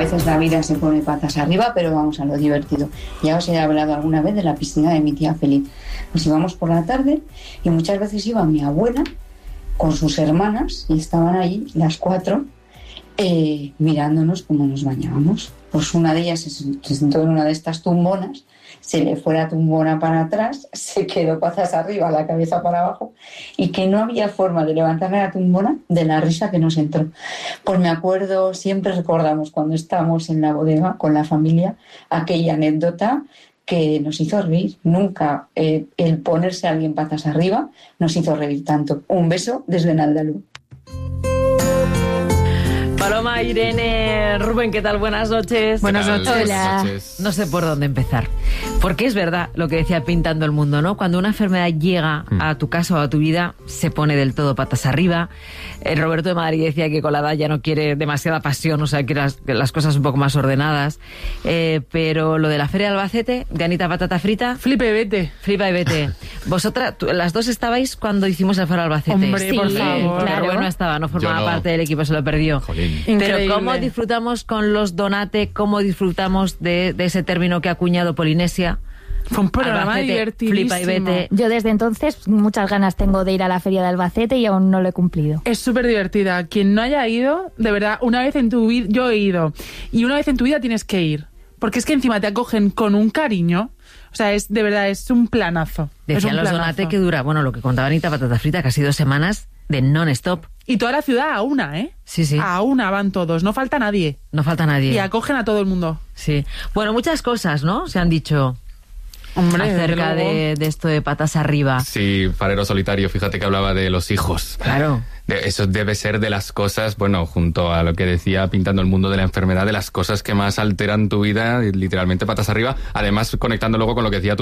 veces la vida se pone patas arriba, pero vamos a lo divertido. Ya os he hablado alguna vez de la piscina de mi tía Feliz. Nos íbamos por la tarde y muchas veces iba mi abuela con sus hermanas y estaban ahí las 4 mirándonos cómo nos bañábamos. Pues una de ellas se sentó en una de estas tumbonas, se le fue la tumbona para atrás, se quedó patas arriba, la cabeza para abajo, y que no había forma de levantarle la tumbona de la risa que nos entró. Pues me acuerdo, siempre recordamos cuando estábamos en la bodega con la familia aquella anécdota que nos hizo reír. Nunca el ponerse a alguien patas arriba nos hizo reír tanto. Un beso desde Naldalú. Paloma, Irene, Rubén, ¿qué tal? Buenas noches. Buenas noches. Hola. No sé por dónde empezar. Porque es verdad lo que decía Pintando el Mundo, ¿no? Cuando una enfermedad llega a tu casa o a tu vida, se pone del todo patas arriba. Roberto de Madrid decía que con la edad ya no quiere demasiada pasión, o sea, que las cosas un poco más ordenadas. Pero lo de la Feria de Albacete, de Anita Patata Frita... Flipa y vete. Flipa y vete. Vosotras, las dos estabais cuando hicimos el Foro Albacete. Hombre, sí, por favor. Claro. Rubén no estaba, no formaba parte del equipo, se lo perdió. Jolín. Pero Increíble. ¿cómo disfrutamos con los Donate? ¿Cómo disfrutamos de ese término que ha acuñado Polinesia? Fue un programa Albacete, divertidísimo. Flipa y vete. Yo desde entonces muchas ganas tengo de ir a la Feria de Albacete y aún no lo he cumplido. Es súper divertida. Quien no haya ido, de verdad, una vez en tu vida, yo he ido, y una vez en tu vida tienes que ir. Porque es que encima te acogen con un cariño. O sea, es de verdad, es un planazo. Decían los Donate que dura, bueno, lo que contaba Anita Patata Frita, casi 2 semanas de non-stop. Y toda la ciudad a una, ¿eh? Sí, sí. A una van todos, no falta nadie. No falta nadie. Y acogen a todo el mundo. Sí. Bueno, muchas cosas, ¿no? Se han dicho Hombre, acerca desde luego. de esto de patas arriba. Sí, Farero Solitario, fíjate que hablaba de los hijos. Claro. Eso debe ser de las cosas, bueno, junto a lo que decía Pintando el Mundo de la enfermedad, de las cosas que más alteran tu vida, literalmente patas arriba. Además, conectando luego con lo que decía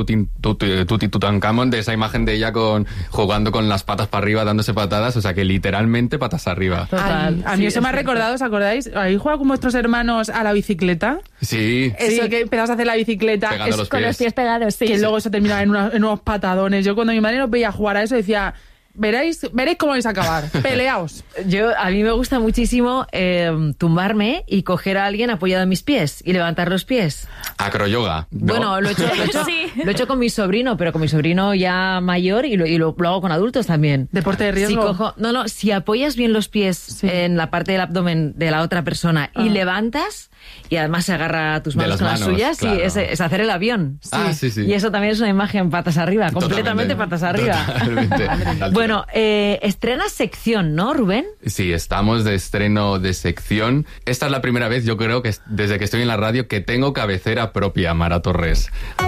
Tutankamón, de esa imagen de ella jugando con las patas para arriba, dándose patadas, o sea que literalmente patas arriba. Total. A mí Sí, eso me ha recordado, ¿os acordáis? ¿Habéis jugado con vuestros hermanos a la bicicleta? Sí. Eso que empezabas a hacer la bicicleta. Pegando los Con los pies pegados, sí. Que luego eso terminaba en unos patadones. Yo cuando mi madre nos veía jugar a eso decía... Veréis cómo vais a acabar. Peleaos. A mí me gusta muchísimo tumbarme y coger a alguien apoyado en mis pies y levantar los pies. Acroyoga, ¿no? Bueno, lo he hecho con mi sobrino, pero con mi sobrino ya mayor y lo hago con adultos también. Deporte de riesgo. Si apoyas bien los pies en la parte del abdomen de la otra persona y levantas y además se agarra tus manos con las suyas, claro. y es hacer el avión. Sí. Y eso también es una imagen patas arriba, completamente Totalmente. patas arriba. Totalmente. Bueno, estrenas sección, ¿no, Rubén? Sí, estamos de estreno de sección. Esta es la primera vez, yo creo, que desde que estoy en la radio, que tengo cabecera propia, Mara Torres.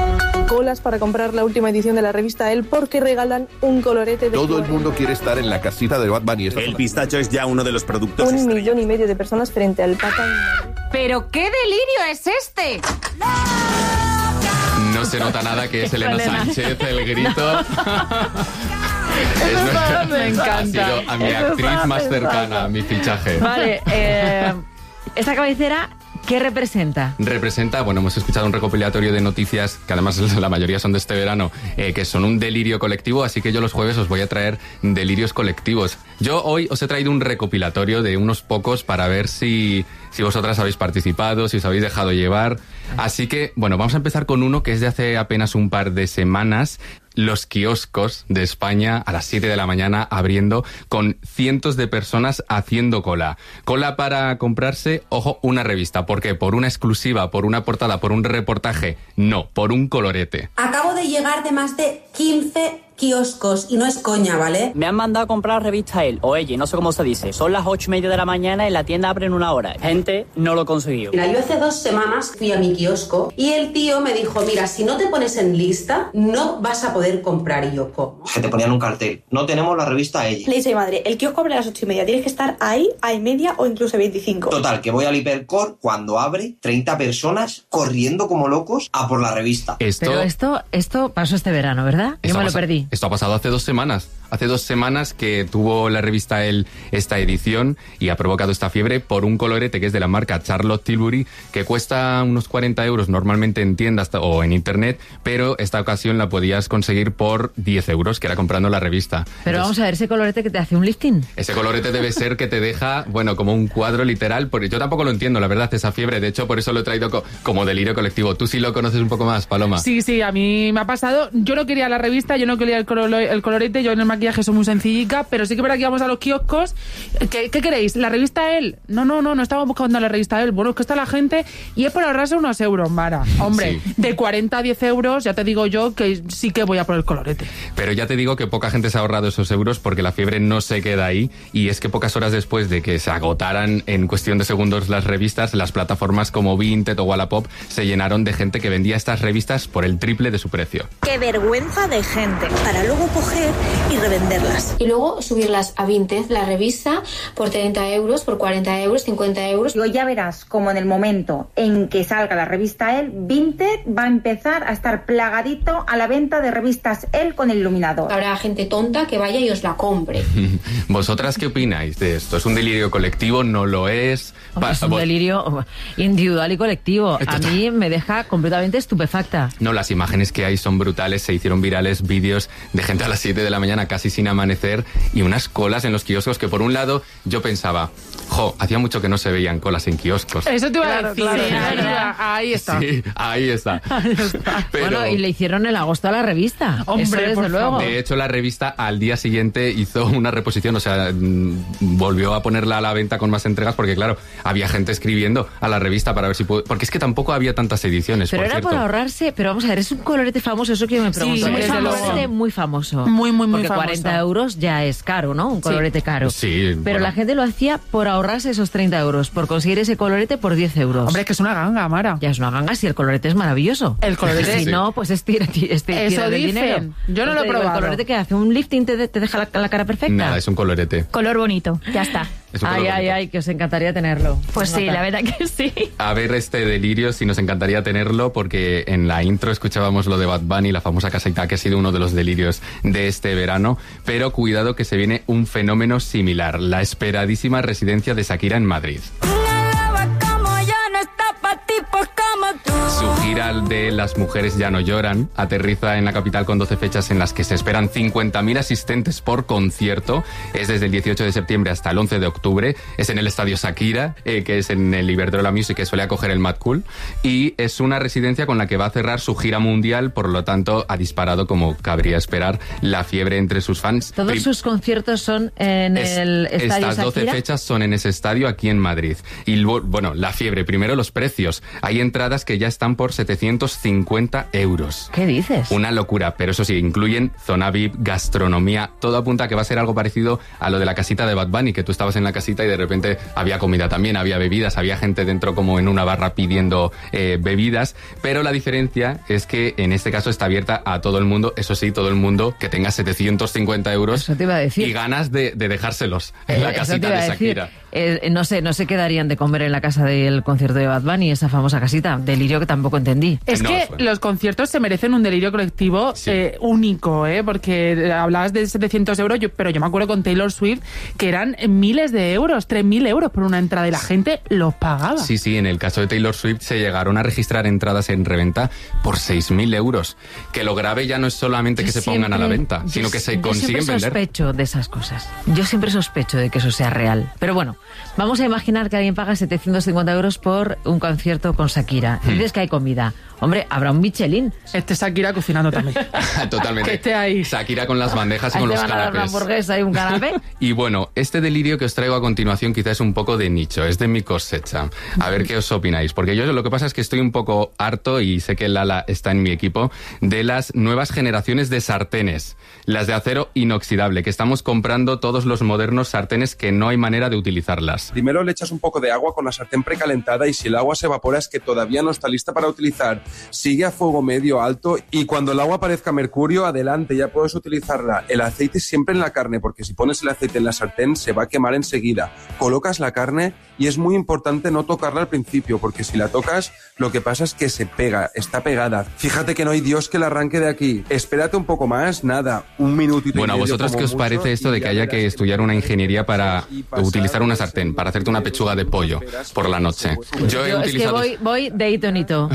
Colas para comprar la última edición de la revista Elle porque regalan un colorete de... Todo el mundo quiere estar en la casita de Bad Bunny. El pistacho es ya uno de los productos 1,5 estrella. millones de personas frente al Papa en Madrid. ¿Pero qué delirio es este? No se nota nada que es Elena Sánchez, el grito. Me encanta. Ha sido a mi Eso actriz estaba más pensando. cercana, a mi fichaje. Vale, esta cabecera, ¿qué representa? Representa, bueno, hemos escuchado un recopilatorio de noticias, que además la mayoría son de este verano, que son un delirio colectivo, así que yo los jueves os voy a traer delirios colectivos. Yo hoy os he traído un recopilatorio de unos pocos para ver si vosotras habéis participado, si os habéis dejado llevar. Así que, bueno, vamos a empezar con uno que es de hace apenas un par de semanas. Los kioscos de España a las 7 de la mañana abriendo con cientos de personas haciendo cola. Cola para comprarse, ojo, una revista. ¿Por qué? ¿Por una exclusiva? ¿Por una portada? ¿Por un reportaje? No, por un colorete. Acabo de llegar de más de 15 kioscos y no es coña, ¿vale? Me han mandado a comprar revista Elle, o Elle, no sé cómo se dice. Son las 8:30 de la mañana y la tienda abre en 1 hora. Gente, no lo consiguió. Mira, yo hace 2 semanas fui a mi kiosco y el tío me dijo, mira, si no te pones en lista, no vas a poder comprar. Y yo, ¿cómo? Que te ponían un cartel. No tenemos la revista Elle. Le dice mi madre, el kiosco abre a las 8:30. Tienes que estar ahí a 1:30 o incluso 25. Total, que voy al Hipercor cuando abre 30 personas corriendo como locos a por la revista. Pero esto pasó este verano, ¿verdad? Yo me lo perdí. Esto ha pasado hace 2 semanas. hace 2 semanas que tuvo la revista Elle esta edición y ha provocado esta fiebre por un colorete que es de la marca Charlotte Tilbury, que cuesta unos 40 euros normalmente en tiendas o en internet, pero esta ocasión la podías conseguir por 10 euros, que era comprando la revista. Pero vamos a ver, ese colorete que te hace un lifting. Ese colorete debe ser que te deja, bueno, como un cuadro literal, porque yo tampoco lo entiendo, la verdad, esa fiebre. De hecho, por eso lo he traído como delirio colectivo. Tú sí lo conoces un poco más, Paloma. Sí, a mí me ha pasado. Yo no quería la revista, yo no quería el colorete, yo en el maquillaje soy muy sencillica, pero sí que para que vamos a los kioscos. ¿Qué queréis? ¿La revista Elle? No estamos buscando la revista Elle. Bueno, es que está la gente y es por ahorrarse unos euros, Mara. Hombre, sí. De 40 a 10 euros, ya te digo yo que sí que voy a por el colorete. Pero ya te digo que poca gente se ha ahorrado esos euros porque la fiebre no se queda ahí, y es que pocas horas después de que se agotaran en cuestión de segundos las revistas, las plataformas como Vinted o Wallapop se llenaron de gente que vendía estas revistas por el triple de su precio. ¡Qué vergüenza de gente! Para luego coger y revenderlas. Y luego subirlas a Vinted, la revista, por 30 euros, por 40 euros, 50 euros. Digo, ya verás como en el momento en que salga la revista Elle, Vinted va a empezar a estar plagadito a la venta de revistas Elle con el iluminador. Habrá gente tonta que vaya y os la compre. ¿Vosotras qué opináis de esto? ¿Es un delirio colectivo? ¿No lo es? Es un delirio individual y colectivo. A mí me deja completamente estupefacta. No, las imágenes que hay son brutales. Se hicieron virales vídeos de gente a las 7 de la mañana casi sin amanecer y unas colas en los kioscos que, por un lado, yo pensaba, hacía mucho que no se veían colas en kioscos. Eso te iba a decir. Claro. Ahí está. Sí, ahí está. Pero... Bueno, y le hicieron el agosto a la revista. Hombre, eso, desde luego. De hecho, la revista al día siguiente hizo una reposición, o sea, volvió a ponerla a la venta con más entregas porque, claro, había gente escribiendo a la revista para ver si puede... Porque es que tampoco había tantas ediciones, pero por era cierto. por ahorrarse, pero vamos a ver, es un colorete famoso, eso que yo me pregunto. Sí, es un colorete muy famoso. Muy porque famoso. 40 euros ya es caro, ¿no? Un colorete caro. Sí. Pero la gente lo hacía por ahorrarse esos 30 euros, por conseguir ese colorete por 10 euros. Hombre, es que es una ganga, Mara. Ya es una ganga si el colorete es maravilloso. El colorete... Si no, pues estira eso del dinero. Yo no lo he probado. El colorete que hace un lifting te deja la cara perfecta. Nada, es un colorete. Color bonito, ya está. Ay, que os encantaría tenerlo. Pues sí, la verdad que sí. A ver este delirio, si nos encantaría tenerlo, porque en la intro escuchábamos lo de Bad Bunny, la famosa casita, que ha sido uno de los delirios de este verano, pero cuidado que se viene un fenómeno similar, la esperadísima residencia de Shakira en Madrid. Su gira de Las mujeres ya no lloran aterriza en la capital con 12 fechas en las que se esperan 50.000 asistentes por concierto. Es desde el 18 de septiembre hasta el 11 de octubre. Es en el estadio Shakira, que es en el Iberdrola Music, que suele acoger el Mad Cool. Y es una residencia con la que va a cerrar su gira mundial, por lo tanto ha disparado, como cabría esperar, la fiebre entre sus fans. Todos sus conciertos son en el estadio Shakira. Estas 12 fechas son en ese estadio aquí en Madrid. Y bueno, la fiebre, primero los precios. Hay entradas que ya están por 750 euros. ¿Qué dices? Una locura, pero eso sí, incluyen zona VIP, gastronomía, todo apunta a que va a ser algo parecido a lo de la casita de Bad Bunny, que tú estabas en la casita y de repente había comida también, había bebidas, había gente dentro como en una barra pidiendo bebidas, pero la diferencia es que en este caso está abierta a todo el mundo, eso sí, todo el mundo que tenga 750 euros eso te iba a decir. Y ganas de dejárselos en la casita de Shakira. No se quedarían de comer en la casa del concierto de Bad Bunny, esa famosa casita. Delirio que tampoco entendí. Es que los conciertos se merecen un delirio colectivo único, porque hablabas de 700 euros, pero yo me acuerdo con Taylor Swift que eran miles de euros, 3.000 euros por una entrada y la gente los pagaba. Sí, en el caso de Taylor Swift se llegaron a registrar entradas en reventa por 6.000 euros. Que lo grave ya no es solamente que se pongan a la venta, sino que se consiguen vender. Yo siempre sospecho de esas cosas. Yo siempre sospecho de que eso sea real. Pero bueno, vamos a imaginar que alguien paga 750 euros por un concierto con Shakira. Dices que hay comida. Hombre, habrá un Michelin. Shakira cocinando también. Totalmente. Que esté ahí. Shakira con las bandejas y con los canapés. Van a dar una hamburguesa y un canapé. Y bueno, este delirio que os traigo a continuación quizás es un poco de nicho, es de mi cosecha. A ver qué os opináis, porque yo lo que pasa es que estoy un poco harto, y sé que Lala está en mi equipo, de las nuevas generaciones de sartenes, las de acero inoxidable, que estamos comprando todos los modernos sartenes que no hay manera de utilizar. utilizarlas? Primero le echas un poco de agua con la sartén precalentada y si el agua se evapora es que todavía no está lista para utilizar. Sigue a fuego medio alto y cuando el agua parezca mercurio, adelante, ya puedes utilizarla. El aceite siempre en la carne, porque si pones el aceite en la sartén se va a quemar enseguida. Colocas la carne y es muy importante no tocarla al principio, porque si la tocas, lo que pasa es que se pega, está pegada. Fíjate que no hay Dios que la arranque de aquí. Espérate un poco más, nada, un minutito. Bueno, ¿a vosotros qué os parece esto de que haya que estudiar una ingeniería para utilizar una sartén, para hacerte una pechuga de pollo por la noche? Yo he utilizado... Es que voy de hito en hito.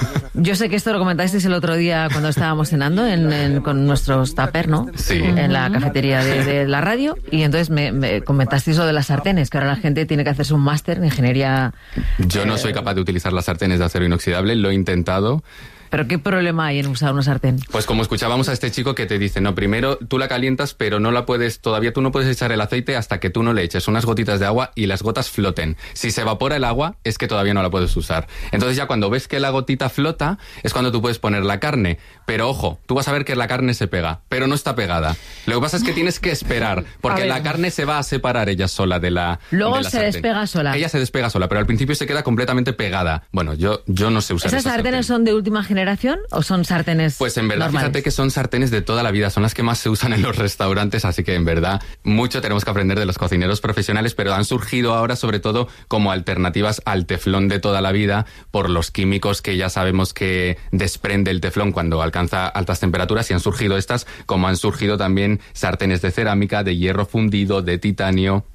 Yo sé que esto lo comentasteis el otro día cuando estábamos cenando con nuestros tupper, ¿no? Sí. En la cafetería de la radio, y entonces me comentasteis lo de las sartenes, que ahora la gente tiene que hacerse un máster en ingeniería. Yo no soy capaz de utilizar las sartenes de acero inoxidable, lo he intentado. ¿Pero qué problema hay en usar una sartén? Pues como escuchábamos a este chico que te dice, no, primero tú la calientas, pero no la puedes, todavía tú no puedes echar el aceite hasta que tú no le eches unas gotitas de agua y las gotas floten. Si se evapora el agua, es que todavía no la puedes usar. Entonces ya cuando ves que la gotita flota, es cuando tú puedes poner la carne. Pero ojo, tú vas a ver que la carne se pega, pero no está pegada. Lo que pasa es que tienes que esperar, porque la carne se va a separar ella sola de la Luego de la se sartén. despega sola. Ella se despega sola, pero al principio se queda completamente pegada. Bueno, yo no sé usar ¿Esas sartenes son de última generación o son sartenes Pues en verdad, normales? fíjate que son sartenes de toda la vida, son las que más se usan en los restaurantes, así que en verdad mucho tenemos que aprender de los cocineros profesionales, pero han surgido ahora sobre todo como alternativas al teflón de toda la vida por los químicos que ya sabemos que desprende el teflón cuando alcanza altas temperaturas, y han surgido estas, como han surgido también sartenes de cerámica, de hierro fundido, de titanio.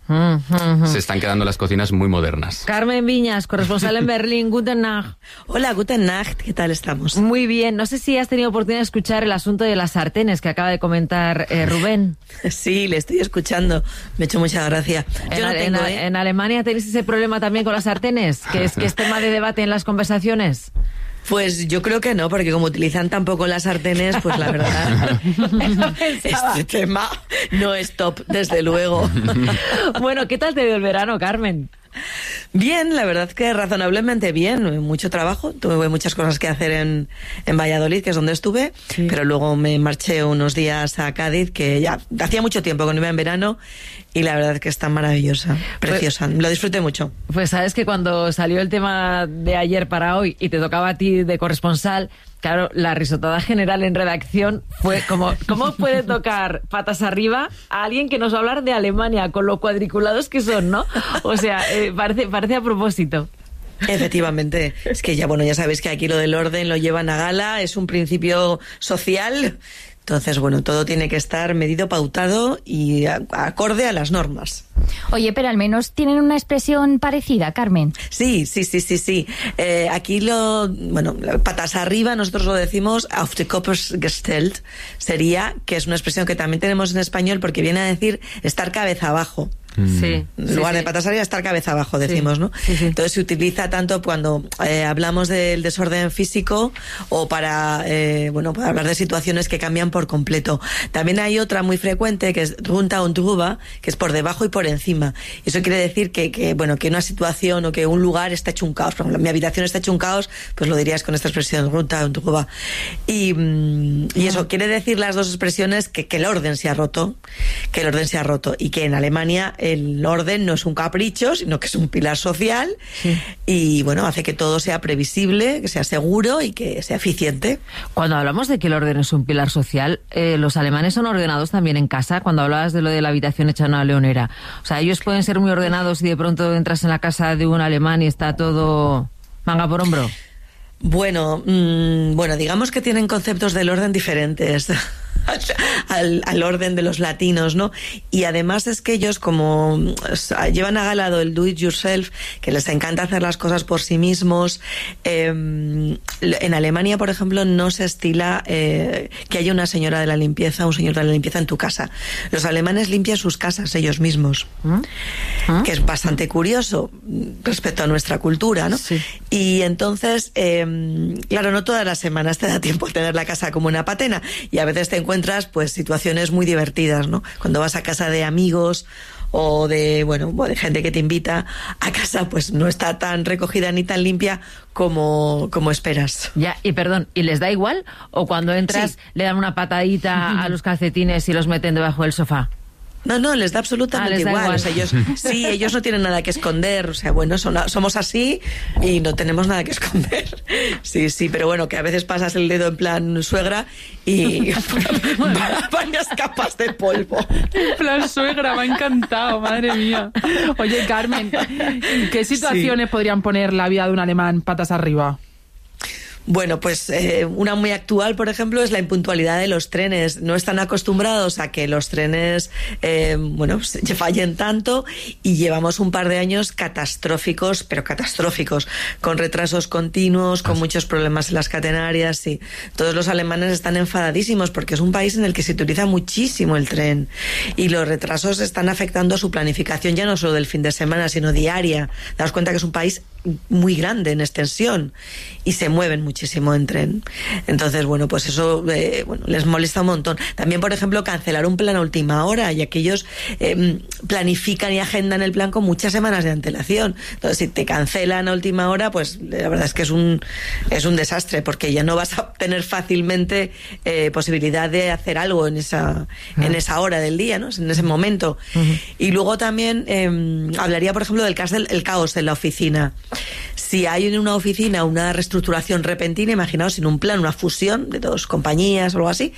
Se están quedando las cocinas muy modernas. Carmen Viñas, corresponsal en Berlín. Guten Nacht. Hola, Guten Nacht. ¿Qué tal estamos? Muy bien. No sé si has tenido oportunidad de escuchar el asunto de las sartenes que acaba de comentar Rubén. Sí, le estoy escuchando. Me ha hecho mucha gracia. Yo no tengo, ¿En Alemania tenéis ese problema también con las sartenes? ¿Que es tema de debate en las conversaciones? Pues yo creo que no, porque como utilizan tan poco las sartenes, pues la verdad, este tema no es top, desde luego. Bueno, ¿qué tal te dio el verano, Carmen? Bien, la verdad que razonablemente bien, mucho trabajo, tuve muchas cosas que hacer en Valladolid, que es donde estuve, sí. Pero luego me marché unos días a Cádiz, que ya hacía mucho tiempo que no iba en verano, y la verdad que está maravillosa, preciosa, lo disfruté mucho. Pues sabes que cuando salió el tema de ayer para hoy y te tocaba a ti de corresponsal, claro, la risotada general en redacción fue como, ¿cómo puede tocar patas arriba a alguien que nos va a hablar de Alemania, con lo cuadriculados que son, ¿no? O sea, parece a propósito. Efectivamente, es que ya sabéis que aquí lo del orden lo llevan a gala, es un principio social. Entonces, todo tiene que estar medido, pautado y acorde a las normas. Oye, pero al menos tienen una expresión parecida, Carmen. Sí. Aquí patas arriba, nosotros lo decimos auf den Kopf gestellt, sería, que es una expresión que también tenemos en español porque viene a decir estar cabeza abajo. Sí, en lugar de patas arriba, estar cabeza abajo, decimos, ¿no? Sí. Entonces se utiliza tanto cuando hablamos del desorden físico o para hablar de situaciones que cambian por completo. También hay otra muy frecuente que es runter und drüber, que es por debajo y por encima. Y eso quiere decir que una situación o que un lugar está hecho un caos. Por ejemplo, mi habitación está hecho un caos, pues lo dirías con esta expresión, runter und drüber. Y eso quiere decir, las dos expresiones, que el orden se ha roto, y que en Alemania el orden no es un capricho, sino que es un pilar social, y hace que todo sea previsible, que sea seguro y que sea eficiente. Cuando hablamos de que el orden es un pilar social, los alemanes son ordenados también en casa. Cuando hablabas de lo de la habitación hecha una leonera, o sea, ellos pueden ser muy ordenados y de pronto entras en la casa de un alemán y está todo manga por hombro. Bueno, digamos que tienen conceptos del orden diferentes al orden de los latinos, ¿no? Y además es que ellos, como llevan a gala el do it yourself, que les encanta hacer las cosas por sí mismos, en Alemania, por ejemplo, no se estila que haya una señora de la limpieza, un señor de la limpieza en tu casa. Los alemanes limpian sus casas ellos mismos, que es bastante curioso respecto a nuestra cultura, ¿no? Sí. Y entonces, claro, no todas las semanas te da tiempo a tener la casa como una patena, y a veces te encuentras situaciones muy divertidas, ¿no? Cuando vas a casa de amigos o de gente que te invita a casa, pues no está tan recogida ni tan limpia como esperas. Ya, y perdón, ¿y les da igual? ¿O cuando entras le dan una patadita a los calcetines y los meten debajo del sofá? No, les da absolutamente igual. O sea, ellos no tienen nada que esconder. O sea, bueno, somos así y no tenemos nada que esconder. Sí, pero bueno, que a veces pasas el dedo en plan suegra y varias capas de polvo. En plan suegra, me ha encantado, madre mía. Oye, Carmen, ¿qué situaciones podrían poner la vida de un alemán patas arriba? Bueno, pues una muy actual, por ejemplo, es la impuntualidad de los trenes. No están acostumbrados a que los trenes, se fallen tanto, y llevamos un par de años catastróficos, con retrasos continuos, con muchos problemas en las catenarias. Sí. Todos los alemanes están enfadadísimos porque es un país en el que se utiliza muchísimo el tren y los retrasos están afectando a su planificación, ya no solo del fin de semana, sino diaria. Daos cuenta que es un país muy grande en extensión y se mueven muchísimo en tren. Entonces, bueno, pues eso les molesta un montón. También, por ejemplo, cancelar un plan a última hora, ya que ellos planifican y agendan el plan con muchas semanas de antelación. Entonces, si te cancelan a última hora, pues la verdad es que es un desastre, porque ya no vas a tener fácilmente posibilidad de hacer algo en esa hora del día, ¿no? En ese momento. Y luego también hablaría, por ejemplo, del caos en la oficina. Si hay en una oficina una reestructuración repentina, imaginaos sin un plan, una fusión de dos compañías o algo así,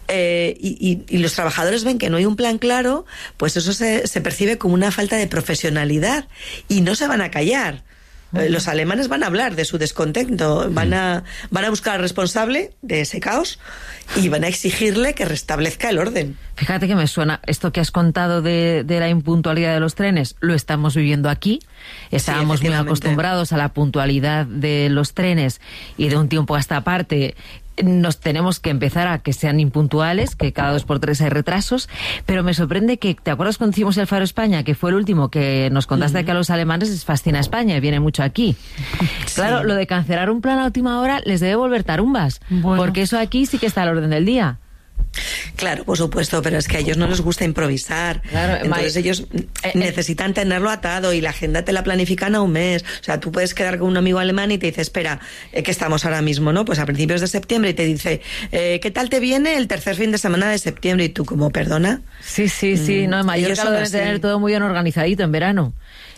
y los trabajadores ven que no hay un plan claro, pues eso se percibe como una falta de profesionalidad y no se van a callar. Los alemanes van a hablar de su descontento, van a buscar al responsable de ese caos y van a exigirle que restablezca el orden. Fíjate que me suena esto que has contado de la impuntualidad de los trenes, lo estamos viviendo aquí. Estábamos muy acostumbrados a la puntualidad de los trenes y de un tiempo a esta parte nos tenemos que empezar a que sean impuntuales, que cada 2 por 3 hay retrasos, pero me sorprende que, ¿te acuerdas cuando hicimos el Faro España, que fue el último, que nos contaste que a los alemanes les fascina España y viene mucho aquí? Sí. Claro, lo de cancelar un plan a última hora les debe volver tarumbas, porque eso aquí sí que está al orden del día. Claro, por supuesto, pero es que a ellos no les gusta improvisar. Claro, entonces ellos necesitan tenerlo atado y la agenda te la planifican a un mes. O sea, tú puedes quedar con un amigo alemán y te dice, espera, que estamos ahora mismo, ¿no? Pues a principios de septiembre, y te dice, ¿qué tal te viene el tercer fin de semana de septiembre? Y tú, como, ¿perdona? Sí, no, en Mallorca lo deben tener todo muy bien organizadito en verano.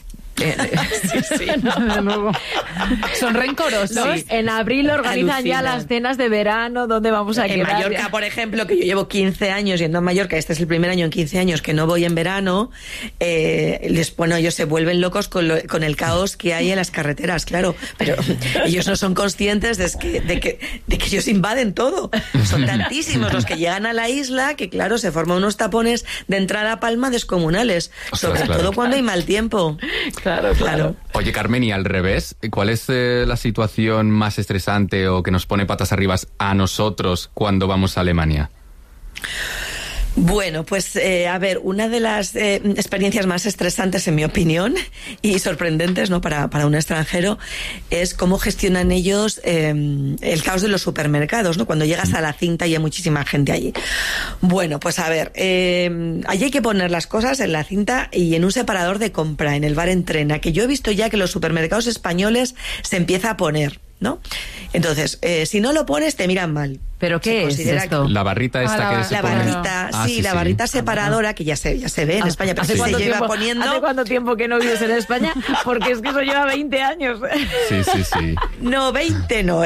Sí. No. Son rencorosos. Sí. En abril organizan ya las cenas de verano donde vamos a quedar. En Mallorca, por ejemplo, que yo llevo 15 años yendo a Mallorca, este es el primer año en 15 años que no voy en verano, ellos se vuelven locos con el caos que hay en las carreteras, claro, pero ellos no son conscientes de que ellos invaden todo. Son tantísimos los que llegan a la isla que, claro, se forman unos tapones de entrada a Palma descomunales, sobre todo cuando hay mal tiempo. Claro. Oye, Carmen, y al revés, ¿cuál es la situación más estresante o que nos pone patas arriba a nosotros cuando vamos a Alemania? Bueno, pues a ver, una de las experiencias más estresantes, en mi opinión, y sorprendentes, ¿no?, para un extranjero, es cómo gestionan ellos el caos de los supermercados, ¿no?, cuando llegas a la cinta y hay muchísima gente allí. Bueno, pues a ver, allí hay que poner las cosas en la cinta y en un separador de compra, en el bar Entrena, que yo he visto ya que los supermercados españoles se empieza a poner, ¿no? Entonces, si no lo pones, te miran mal. ¿Pero qué es esto? La barrita esta que se la pone... barrita, la barrita separadora, que ya se ve en España, pero se lleva poniendo... ¿Hace cuánto tiempo que no vives en España? Porque es que eso lleva 20 años. Sí. No, 20 no,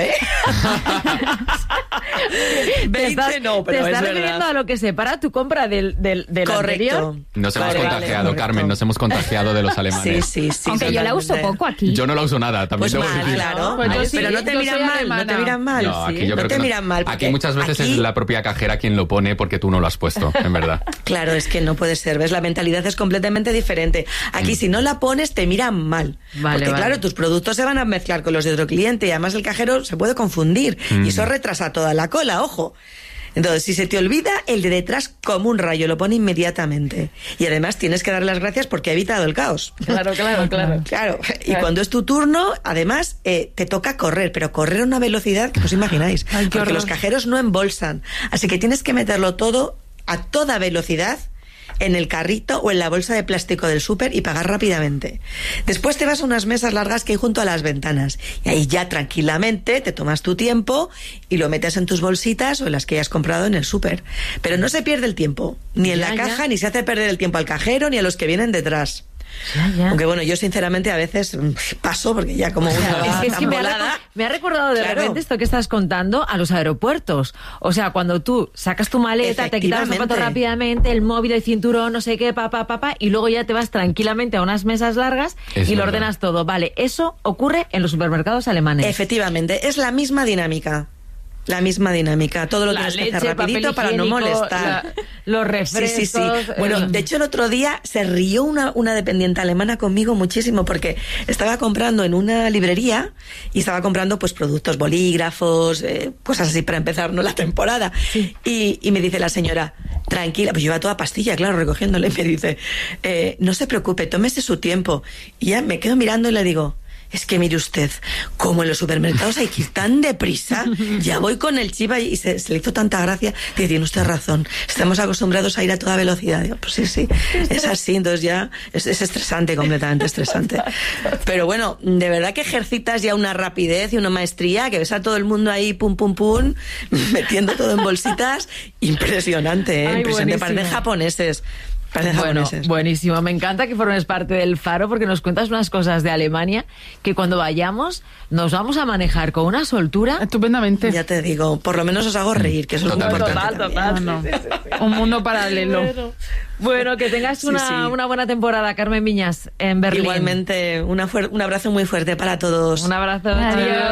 20 no, pero te estás es refiriendo verdad. a lo que separa tu compra del anterior. Nos hemos contagiado, Carmen, nos hemos contagiado de los alemanes. Sí. Aunque yo la uso poco aquí. Yo no la uso nada, también pues debo decir. Claro, pero no te miran mal, no te miran mal. No, aquí yo creo que miran mal. Aquí muchas veces es la propia cajera quien lo pone porque tú no lo has puesto, en verdad. Claro, es que no puede ser, ¿ves? La mentalidad es completamente diferente. Aquí si no la pones te miran mal. Porque claro, tus productos se van a mezclar con los de otro cliente y además el cajero se puede confundir y eso retrasa toda la cola, ojo. Entonces, si se te olvida, el de detrás como un rayo, lo pone inmediatamente. Y además tienes que darle las gracias porque ha evitado el caos. Claro. Y cuando es tu turno, además, te toca correr, pero correr a una velocidad que no os imagináis. Porque los cajeros no embolsan. Así que tienes que meterlo todo a toda velocidad en el carrito o en la bolsa de plástico del súper y pagar rápidamente. Después te vas a unas mesas largas que hay junto a las ventanas y ahí ya tranquilamente te tomas tu tiempo y lo metes en tus bolsitas o en las que hayas comprado en el súper. Pero no se pierde el tiempo, ni en la caja, ni se hace perder el tiempo al cajero ni a los que vienen detrás. Aunque bueno, yo sinceramente a veces paso porque ya como una es que me ha recordado de repente esto que estás contando a los aeropuertos. O sea, cuando tú sacas tu maleta, te quitas los zapatos rápidamente, el móvil, el cinturón, no sé qué, y luego ya te vas tranquilamente a unas mesas largas y lo ordenas todo. Vale, eso ocurre en los supermercados alemanes. Efectivamente, es la misma dinámica. La misma dinámica, todo lo tienes que hacer rapidito para no molestar. Los refrescos. Sí. Bueno, de hecho el otro día se rió una dependiente alemana conmigo muchísimo porque estaba comprando en una librería y estaba comprando pues productos, bolígrafos, cosas así para empezar la temporada. Sí. Y me dice la señora, tranquila, pues lleva toda pastilla, claro, recogiéndole, y me dice, no se preocupe, tómese su tiempo. Y ya me quedo mirando y le digo, es que mire usted, como en los supermercados hay que ir tan deprisa, ya voy con el chip y se le hizo tanta gracia, que tiene usted razón, estamos acostumbrados a ir a toda velocidad. Digo, pues sí, es así, entonces ya es estresante, completamente estresante. Pero bueno, de verdad que ejercitas ya una rapidez y una maestría, que ves a todo el mundo ahí, pum, metiendo todo en bolsitas, impresionante, Ay, impresionante, parecen japoneses. Bueno, buenísimo. Me encanta que formes parte del Faro porque nos cuentas unas cosas de Alemania que cuando vayamos nos vamos a manejar con una soltura. Estupendamente. Ya te digo, por lo menos os hago reír, que eso es muy importante. Total. No. Un mundo paralelo. Bueno, que tengas una buena temporada, Carmen Viñas, en Berlín. Igualmente, un abrazo muy fuerte para todos. Un abrazo. Adiós.